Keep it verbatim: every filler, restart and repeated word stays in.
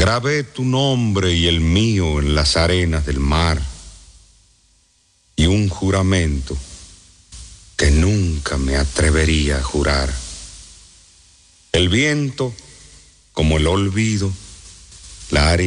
Grabé tu nombre y el mío en las arenas del mar, y un juramento que nunca me atrevería a jurar. El viento, como el olvido, la arena